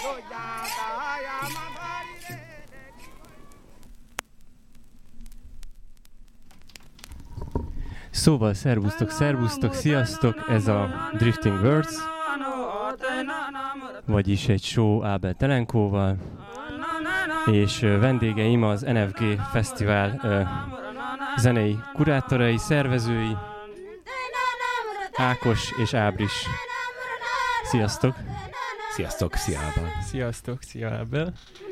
Szóval szervusztok, sziasztok, ez a Drifting Words, vagyis egy show Ábel Telenkóval, és vendégeim az NFG Fesztivál zenei kurátorai, szervezői, Ákos és Ábris. Sziasztok! Sziasztok, szia Ábel! Sziasztok, szia Ábel!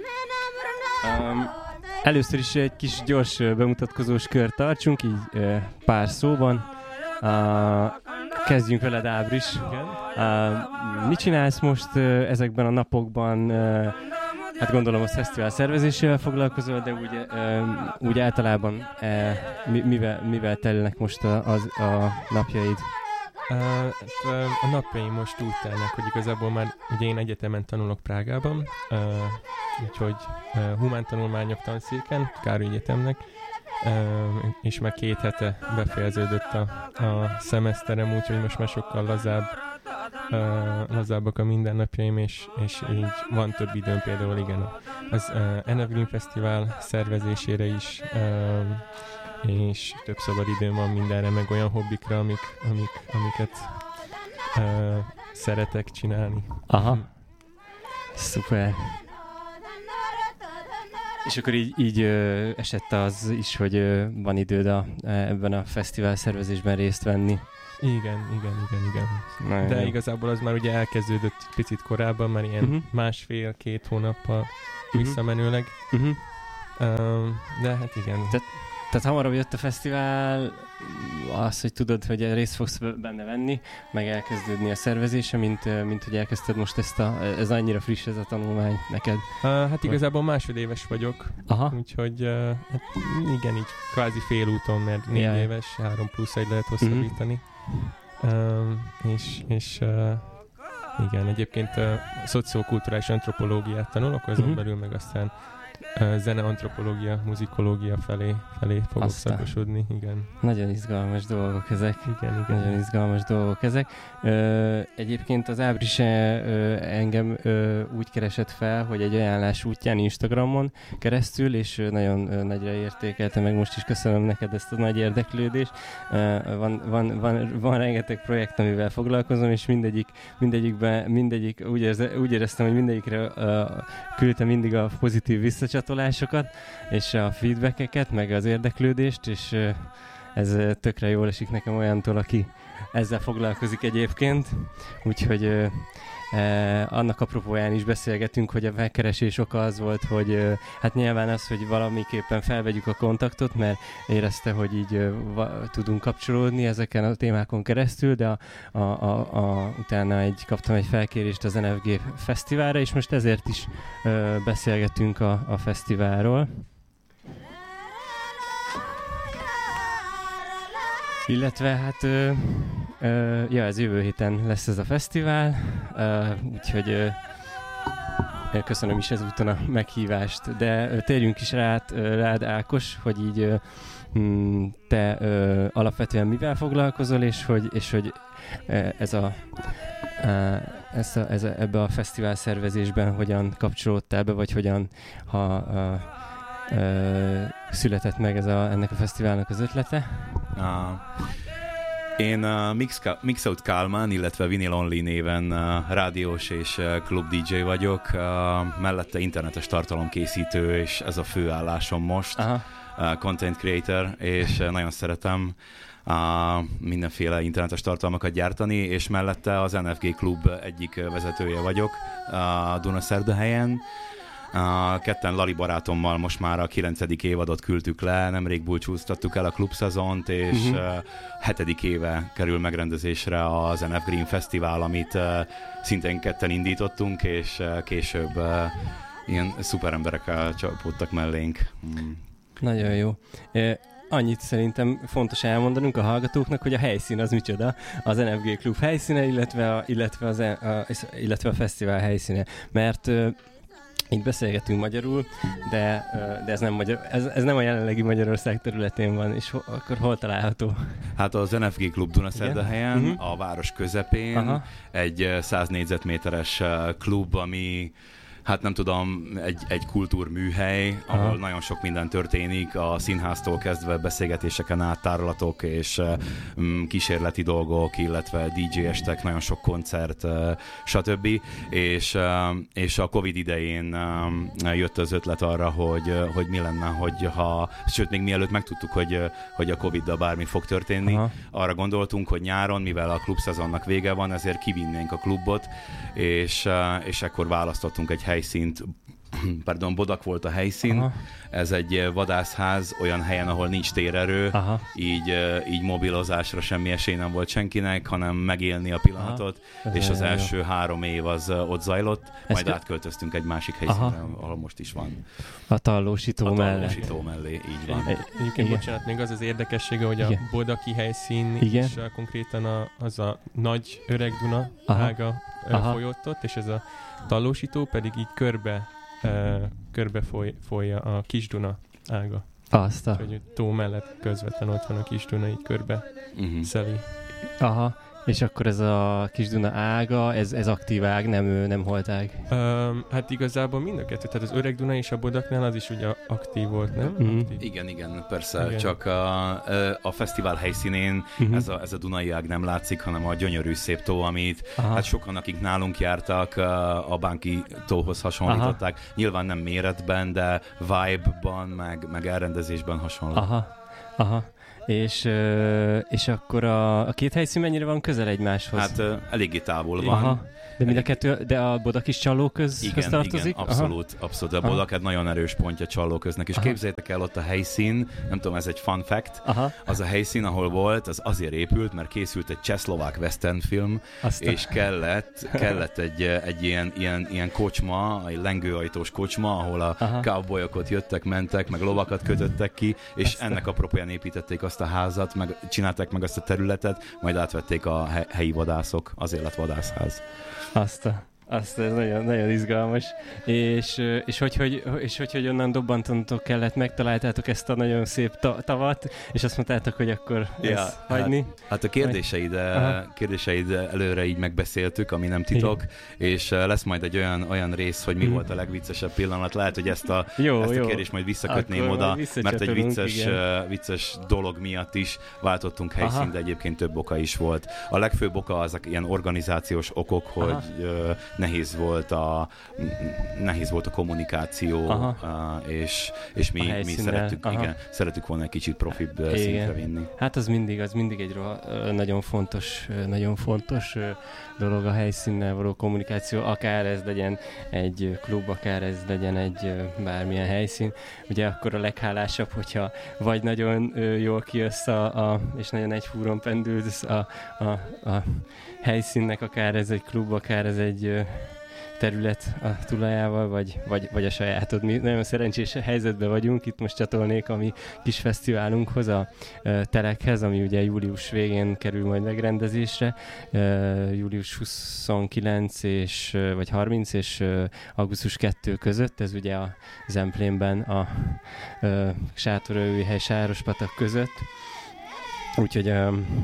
Először is egy kis gyors bemutatkozós kört tartsunk, így pár szóban. Kezdjünk veled, Ábris. Mit csinálsz most ezekben a napokban? Hát gondolom, a fesztivál szervezésével foglalkozol, de úgy általában mivel telnek most a napjaid? A napjaim most úgy telnek, hogy igazából már ugye én egyetemen tanulok Prágában, úgyhogy humántanulmányok tanszéken, Károly Egyetemnek, és már 2 hete befejeződött a szemeszterem, úgyhogy most már sokkal lazábbak a mindennapjaim, és így van több időm például, igen, az NF Green Fesztivál szervezésére is, és több szabad időm van mindenre, meg olyan hobbikra, amiket szeretek csinálni. Aha, szuper. És akkor így esett az is, hogy van időd ebben a fesztivál szervezésben részt venni. Igen. De igazából az már ugye elkezdődött picit korábban, már ilyen 1,5-2 hónappal visszamenőleg. De hát igen. Tehát hamarabb jött a fesztivál, az, hogy tudod, hogy részt fogsz benne venni, meg elkezdődni a szervezése, mint hogy elkezdted most ez annyira friss ez a tanulmány neked. Hát igazából másodéves vagyok, úgyhogy hát igen, így kvázi félúton, mert 4 éves, 3+1 lehet hosszabbítani. És igen, egyébként szociokulturális antropológiát tanulok, azon belül meg aztán zeneantropológia, muzikológia felé fogok szakosodni, igen. Nagyon izgalmas dolgok ezek. Igen. Nagyon izgalmas dolgok ezek. Egyébként az Ábris engem úgy keresett fel, hogy egy ajánlás útján Instagramon keresztül, és nagyon nagyra értékelte, meg most is köszönöm neked ezt a nagy érdeklődést. Van rengeteg projekt, amivel foglalkozom, és mindegyik úgy éreztem, hogy mindegyikre küldtem mindig a pozitív visszacsatolásokat, és a feedbackeket, meg az érdeklődést, és ez tökre jól esik nekem olyantól, aki ezzel foglalkozik egyébként. Úgyhogy annak apropóján is beszélgetünk, hogy a megkeresés oka az volt, hogy hát nyilván az, hogy valamiképpen felvegyük a kontaktot, mert érezte, hogy így tudunk kapcsolódni ezeken a témákon keresztül, de utána kaptam egy felkérést az NFG Fesztiválra, és most ezért is beszélgetünk a fesztiválról. Illetve hát ez jövő héten lesz ez a fesztivál, úgyhogy köszönöm is ezúton a meghívást, de térjünk is rád Ákos, hogy így te alapvetően mivel foglalkozol, és hogy ebbe a fesztivál szervezésben hogyan kapcsolódtál be, vagy hogyan született meg ennek a fesztiválnak az ötlete? Én Mixout Kálmán, illetve Vinyl Only néven rádiós és klub DJ vagyok, mellette internetes tartalomkészítő, és ez a fő állásom most, content creator, és nagyon szeretem mindenféle internetes tartalmakat gyártani, és mellette az NFG Klub egyik vezetője vagyok Dunaszerdahelyen. Ketten Lali barátommal most már a 9. évadot küldtük le, nemrég búcsúztattuk el a klubszezont, és 7. éve kerül megrendezésre az NF Green Fesztivál, amit szintén ketten indítottunk, és később ilyen szuper emberek csapódtak mellénk. Nagyon jó. Annyit szerintem fontos elmondanunk a hallgatóknak, hogy a helyszín az micsoda, az NFG Klub helyszíne, illetve a fesztivál helyszíne, mert így beszélgetünk magyarul, de ez nem ez nem a jelenlegi Magyarország területén van, és akkor hol található? Hát az NFG Klub Dunaszerdahelyen, a város közepén, egy 100 négyzetméteres klub, ami hát nem tudom, egy kultúrműhely, ahol nagyon sok minden történik, a színháztól kezdve beszélgetéseken át, tárlatok és kísérleti dolgok, illetve DJ-estek, nagyon sok koncert, stb. És a Covid idején jött az ötlet arra, hogy mi lenne, sőt, még mielőtt megtudtuk, hogy a Covid-dal bármi fog történni, arra gondoltunk, hogy nyáron, mivel a klubszezonnak vége van, ezért kivinnénk a klubot, és ekkor választottunk egy helyszínt, Bodak volt a helyszín, ez egy vadászház olyan helyen, ahol nincs térerő, így mobilozásra semmi esély nem volt senkinek, hanem megélni a pillanatot, és az első 3 év az ott zajlott, majd átköltöztünk egy másik helyszínre, ahol most is van. A Tallósító mellé, így van. Egyébként bocsánat, még az érdekessége, hogy a bodaki helyszín is konkrétan az a nagy Öreg Duna ága folyott ott, és ez a Tallósító pedig így körbe folyja a Kis Duna ága. Úgyhogy tó mellett közvetlenül ott van a Kis Duna, így körbe szeli. És akkor ez a Kis Duna ága, ez aktív ág, nem holtág? Hát igazából mind a kettő, tehát az Öreg Duna és a Bodaknál az is ugye aktív volt, nem? Aktív. Igen, persze, igen. Csak a fesztivál helyszínén ez a Dunai ág nem látszik, hanem a gyönyörű szép tó, amit hát sokan, akik nálunk jártak, a Bánki tóhoz hasonlították. Nyilván nem méretben, de vibe-ban, meg elrendezésben hasonló. És akkor a két helyszín mennyire van közel egymáshoz? Hát eléggé távol van. De mind a kettő, de a Bodak is Csallóközhöz tartozik? Igen, abszolút. A Bodak egy nagyon erős pontja Csallóköznek, és képzeljétek el, ott a helyszín, nem tudom, ez egy fun fact, az a helyszín, ahol volt, az azért épült, mert készült egy csehszlovák western film, és kellett egy ilyen kocsma, egy lengőajtós kocsma, ahol a cowboyok ott jöttek, mentek, meg lovakat kötöttek ki, és ennek apropóján építették azt a házat, meg csinálták meg azt a területet, majd átvették a helyi vadászok, azért lett vadászház. Azt ez nagyon, nagyon izgalmas. És hogy onnan dobbantonotok kellett, megtaláltátok ezt a nagyon szép tavat, és azt mondtátok, hogy akkor ezt hagyni? Hát a kérdéseid előre így megbeszéltük, ami nem titok, és lesz majd egy olyan rész, hogy mi volt a legviccesebb pillanat. Lehet, hogy ezt a kérdést majd visszakötném akkor oda, mert egy vicces dolog miatt is váltottunk helyszínt, de egyébként több oka is volt. A legfőbb oka az ilyen organizációs okok, hogy nehéz volt a kommunikáció, és mi szerettük volna egy kicsit profibb szintre vinni. Hát az mindig egy nagyon fontos dolog a helyszínnel való kommunikáció, akár ez legyen egy klub, akár ez legyen egy bármilyen helyszín. Ugye akkor a leghálásabb, hogyha vagy nagyon jól kijössz és nagyon egy fúron pendülsz a helyszínnek, akár ez egy klub, akár ez egy terület a tulajával, vagy a sajátod. Mi nagyon szerencsés helyzetben vagyunk, itt most csatolnék a mi kis fesztiválunkhoz, a Telekhez, ami ugye július végén kerül majd megrendezésre, július 29 vagy 30 és augusztus 2 között, ez ugye a Zemplénben a Sátorölőhely Sárospatak között. Úgyhogy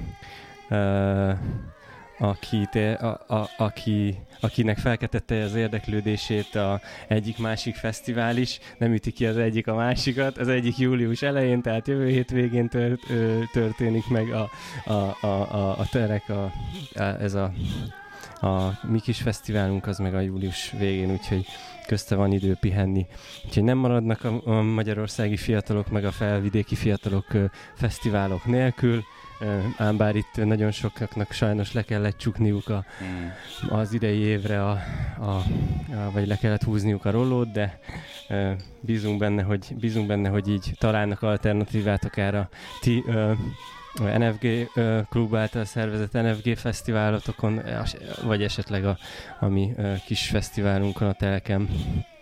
akinek felkeltette az érdeklődését a egyik-másik fesztivál is, nem üti ki az egyik a másikat. Az egyik július elején, tehát jövő hétvégén történik meg a Telek, ez a mi kis fesztiválunk, az meg a július végén, úgyhogy közte van idő pihenni. Úgyhogy nem maradnak a magyarországi fiatalok, meg a felvidéki fiatalok fesztiválok nélkül, ám bár itt nagyon sokaknak sajnos le kellett csukniuk az idei évre, vagy le kellett húzniuk a rollót, de bízunk benne, hogy így találnak alternatívát akár a ti NFG klub által szervezett NFG fesztiválotokon, vagy esetleg a mi kis fesztiválunkon, a Telken.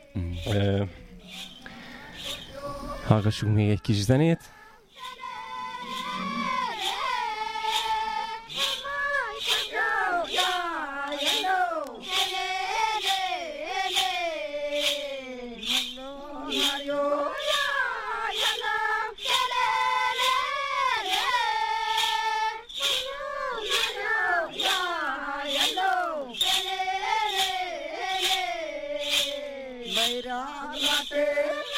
Hallgassunk még egy kis zenét. Mera late